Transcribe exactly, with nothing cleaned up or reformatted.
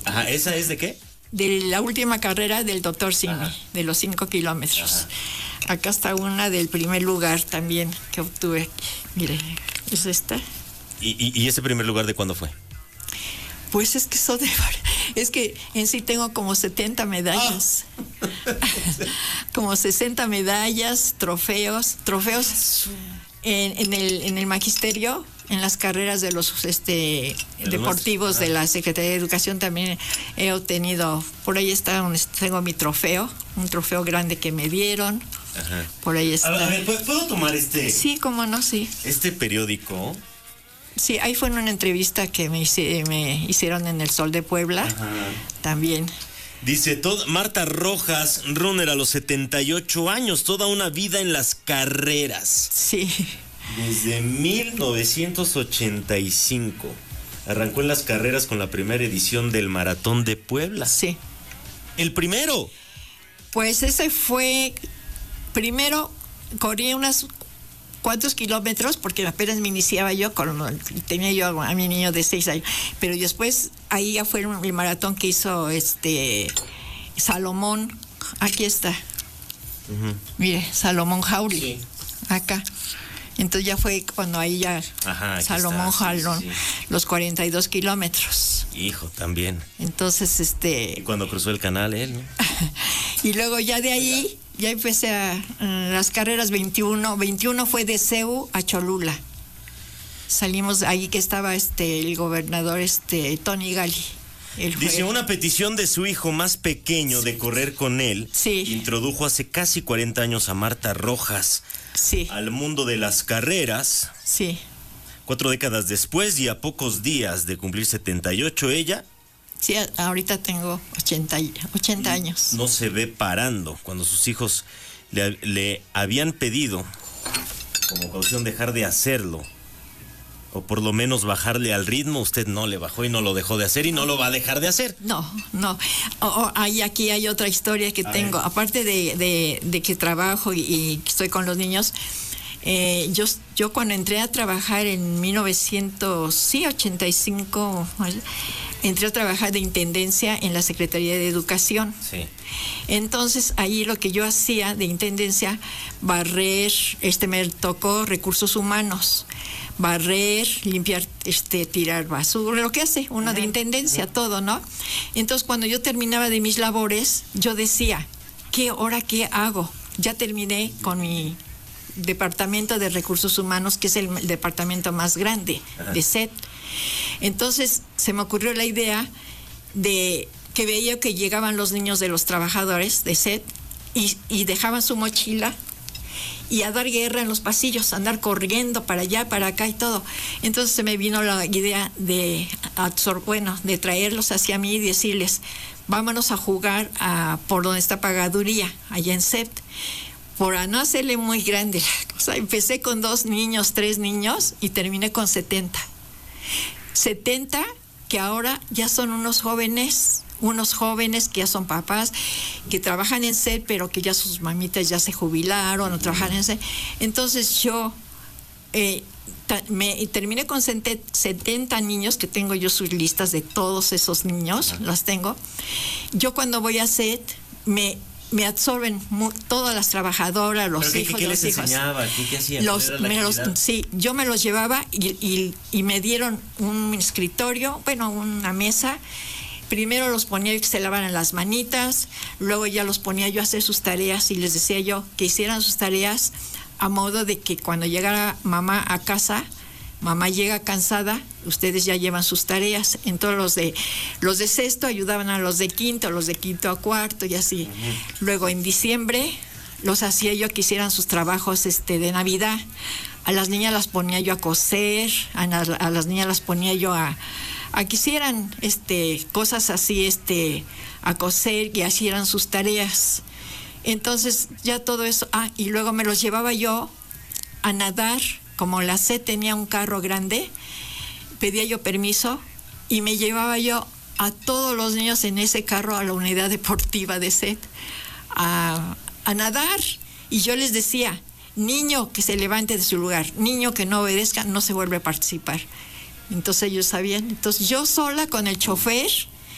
Ajá, ¿esa es de qué? De la última carrera del doctor Simi, de los cinco kilómetros. Ajá. Acá está una del primer lugar también que obtuve. Mire, es esta. ¿Y, y, y ese primer lugar de cuándo fue? Pues es que eso de, es que en sí tengo como setenta medallas. Ah. Como sesenta medallas, trofeos, trofeos en, en el en el magisterio, en las carreras de los este deportivos de la Secretaría de Educación también he obtenido. Por ahí está donde tengo mi trofeo, un trofeo grande que me dieron. Ajá. Por ahí está. A ver, ¿puedo tomar este? Sí, cómo no, sí. Este periódico. Sí, ahí fue en una entrevista que me, hice, me hicieron en El Sol de Puebla. Ajá. También. Dice, todo, Marta Rojas, runner a los setenta y ocho años, toda una vida en las carreras. Sí. Desde mil novecientos ochenta y cinco. Arrancó en las carreras con la primera edición del Maratón de Puebla. Sí. ¿El primero? Pues ese fue... Primero, corrí unas... ¿Cuántos kilómetros? Porque apenas me iniciaba yo, con, tenía yo a mi niño de seis años. Pero después, ahí ya fue el maratón que hizo este Salomón. Aquí está. Uh-huh. Mire, Salomón Jauregui. Sí. Acá. Entonces ya fue cuando ahí ya Ajá, Salomón jaló sí, sí. los cuarenta y dos kilómetros. Hijo, también. Entonces, este... Y cuando cruzó el canal él, ¿no? Y luego ya de ahí... Ya empecé a uh, las carreras veintiuno. veintiuno fue de C E U a Cholula. Salimos ahí que estaba este el gobernador este Tony Gali. Dice, una petición de su hijo más pequeño sí. de correr con él. Sí. Introdujo hace casi cuarenta años a Marta Rojas sí. al mundo de las carreras. Sí. Cuatro décadas después y a pocos días de cumplir setenta y ocho, ella... Sí, ahorita tengo ochenta, ochenta años. No se ve parando. Cuando sus hijos le, le habían pedido, como caución, dejar de hacerlo, o por lo menos bajarle al ritmo, usted no le bajó y no lo dejó de hacer y no lo va a dejar de hacer. No, no. Oh, oh, hay, aquí hay otra historia que a tengo. Ver. Aparte de, de, de que trabajo y, y estoy con los niños, eh, yo, yo cuando entré a trabajar en mil novecientos ochenta y cinco... entré a trabajar de intendencia en la Secretaría de Educación. Sí. Entonces, ahí lo que yo hacía de intendencia, barrer, este me tocó recursos humanos, barrer, limpiar, este, tirar basura, lo que hace uno de intendencia, todo, ¿no? Entonces, cuando yo terminaba de mis labores, yo decía, ¿qué hora qué hago? Ya terminé con mi departamento de recursos humanos, que es el, el departamento más grande Ajá. de S E T. Entonces se me ocurrió la idea de que veía que llegaban los niños de los trabajadores de S E T y, y dejaban su mochila y a dar guerra en los pasillos, a andar corriendo para allá, para acá y todo. Entonces se me vino la idea de absor- bueno, de traerlos hacia mí y decirles, vámonos a jugar a, por donde está Pagaduría, allá en S E T. Por no hacerle muy grande la cosa, empecé con dos niños, tres niños y terminé con setenta. setenta que ahora ya son unos jóvenes, unos jóvenes que ya son papás, que trabajan en S E T, pero que ya sus mamitas ya se jubilaron o trabajan en S E T. Entonces yo eh, ta, me terminé con setenta niños, que tengo yo sus listas de todos esos niños, uh-huh. las tengo. Yo cuando voy a S E T me... me absorben mu- todas las trabajadoras, los qué, hijos, ¿qué, qué los les hijos. enseñaba? ¿Qué, qué hacían? Los, me los, sí, yo me los llevaba y, y, y me dieron un escritorio, bueno, una mesa. Primero los ponía que se lavaran las manitas, luego ya los ponía yo a hacer sus tareas y les decía yo que hicieran sus tareas a modo de que cuando llegara mamá a casa, mamá llega cansada, ustedes ya llevan sus tareas. Entonces los de los de sexto ayudaban a los de quinto, los de quinto a cuarto y así. Uh-huh. Luego en diciembre los hacía yo que hicieran sus trabajos este de Navidad. A las niñas las ponía yo a coser, a, a las niñas las ponía yo a, a que hicieran este cosas así, este a coser y hicieran sus tareas. Entonces ya todo eso, ah, y luego me los llevaba yo a nadar. Como la S E T tenía un carro grande, pedía yo permiso y me llevaba yo a todos los niños en ese carro a la unidad deportiva de S E T a, a nadar. Y yo les decía, niño que se levante de su lugar, niño que no obedezca, no se vuelve a participar. Entonces ellos sabían. Entonces yo sola con el chofer